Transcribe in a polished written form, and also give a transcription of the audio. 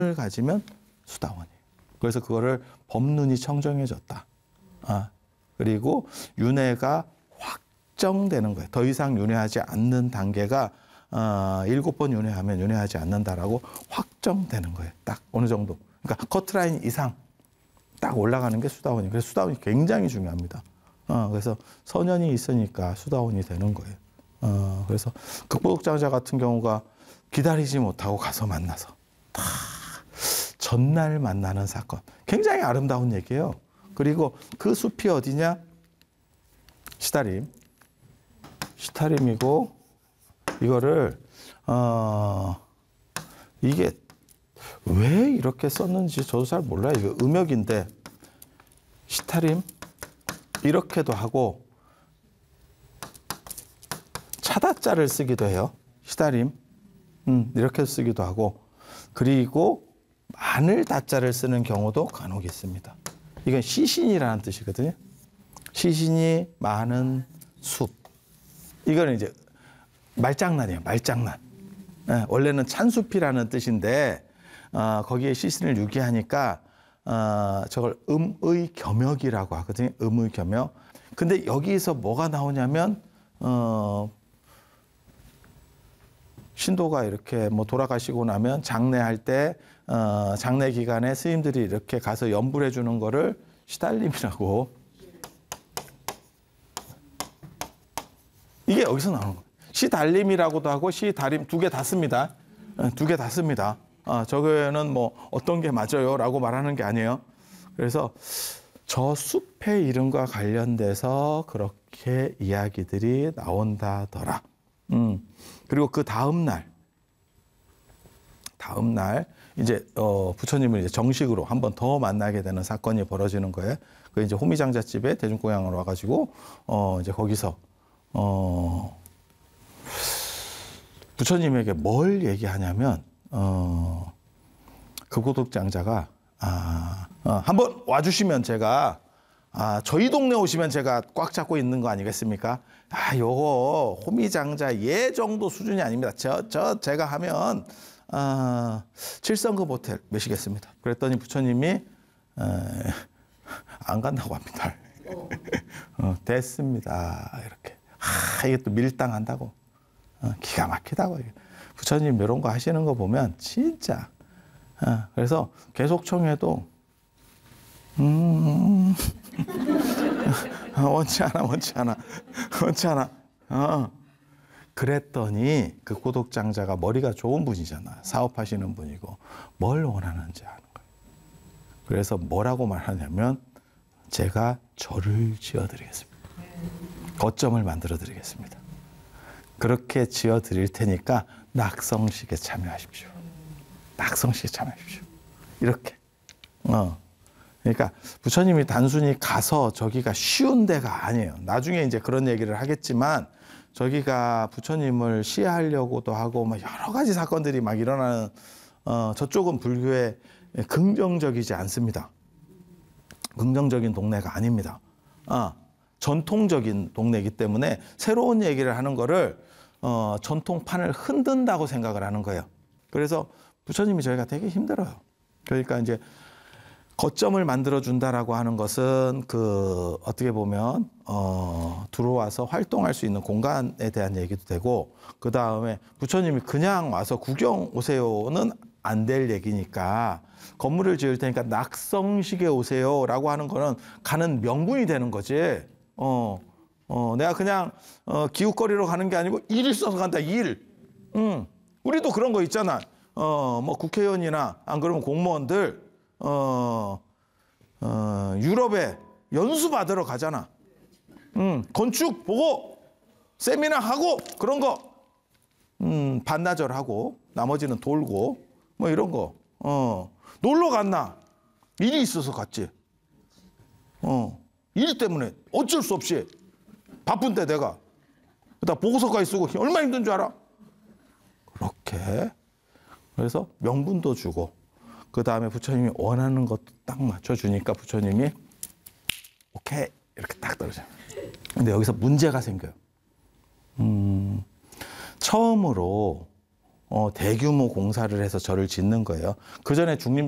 가지면 수다원이에요. 그래서 그거를 법눈이 청정해졌다. 그리고 윤회가 확정되는 거예요. 더 이상 윤회하지 않는 단계가 7번 윤회하면 윤회하지 않는다라고 확정되는 거예요. 딱 어느 정도. 그러니까 커트라인 이상 딱 올라가는 게 수다원이에요. 그래서 수다원이 굉장히 중요합니다. 그래서 선연이 있으니까 수다원이 되는 거예요. 그래서 극보독장자 같은 경우가 기다리지 못하고 가서 만나서 다 전날 만나는 사건. 굉장히 아름다운 얘기예요. 그리고 그 숲이 어디냐? 시타림이고 이거를 이게 왜 이렇게 썼는지 저도 잘 몰라요. 이거 음역인데 시타림 이렇게도 하고 차다자를 쓰기도 해요. 시타림 이렇게 쓰기도 하고 그리고 마늘 다자를 쓰는 경우도 간혹 있습니다. 이건 시신이라는 뜻이거든요. 시신이 많은 숲. 이거는 이제 말장난이에요. 말장난. 원래는 찬숲이라는 뜻인데 거기에 시신을 유기하니까 저걸 음의겸역이라고 하거든요. 음의겸역. 근데 여기서 뭐가 나오냐면 신도가 이렇게 뭐 돌아가시고 나면 장례할 때 장례 기간에 스님들이 이렇게 가서 염불해 주는 거를 시달림이라고. 이게 여기서 나오는 거예요. 시달림이라고도 하고 시달림 두 개 다 씁니다. 두 개 다 씁니다. 저거는 뭐 어떤 게 맞아요라고 말하는 게 아니에요. 그래서 저 숲의 이름과 관련돼서 그렇게 이야기들이 나온다더라. 그리고 그 다음 날 이제 부처님을 이제 정식으로 한 번 더 만나게 되는 사건이 벌어지는 거예요. 그 이제 호미장자집에 대중공양으로 와가지고 이제 거기서 부처님에게 뭘 얘기하냐면 극보독장자가 한번 와주시면 제가 저희 동네 오시면 제가 꽉 잡고 있는 거 아니겠습니까? 요거 호미장자 예 정도 수준이 아닙니다. 제가 하면 7성급 호텔 모시겠습니다. 그랬더니 부처님이 안 간다고 합니다. 됐습니다. 이렇게. 이게 또 밀당한다고. 기가 막히다고. 부처님 이런 거 하시는 거 보면 진짜. 그래서 계속 청해도 원치 않아. 그랬더니 그 고독장자가 머리가 좋은 분이잖아. 사업하시는 분이고 뭘 원하는지 아는 거예요. 그래서 뭐라고 말하냐면 제가 절을 지어드리겠습니다. 거점을 만들어드리겠습니다. 그렇게 지어드릴 테니까 낙성식에 참여하십시오. 낙성식에 참여하십시오. 이렇게. 그러니까 부처님이 단순히 가서 저기가 쉬운 데가 아니에요. 나중에 이제 그런 얘기를 하겠지만 저기가 부처님을 시해하려고도 하고 막 여러 가지 사건들이 막 일어나는 저쪽은 불교에 긍정적이지 않습니다. 긍정적인 동네가 아닙니다. 전통적인 동네이기 때문에 새로운 얘기를 하는 거를 전통판을 흔든다고 생각을 하는 거예요. 그래서 부처님이 저희가 되게 힘들어요. 그러니까 이제 거점을 만들어 준다라고 하는 것은 그 어떻게 보면 들어와서 활동할 수 있는 공간에 대한 얘기도 되고 그 다음에 부처님이 그냥 와서 구경 오세요는 안 될 얘기니까 건물을 지을 테니까 낙성식에 오세요라고 하는 거는 가는 명분이 되는 거지. 내가 그냥 기웃거리로 가는 게 아니고 일 있어서 간다. 일. 우리도 그런 거 있잖아. 뭐 국회의원이나 안 그러면 공무원들 유럽에 연수 받으러 가잖아. 건축 보고 세미나 하고 그런 거 반나절 하고 나머지는 돌고 뭐 이런 거. 놀러 갔나? 일이 있어서 갔지. 일 때문에 어쩔 수 없이 바쁜데 내가 그다 보고서까지 쓰고 얼마나 힘든 줄 알아? 그렇게. 그래서 명분도 주고 그 다음에 부처님이 원하는 것도 딱 맞춰주니까 부처님이 오케이 이렇게 딱 떨어져요. 근데 여기서 문제가 생겨요. 처음으로 대규모 공사를 해서 절을 짓는 거예요. 그 전에 중림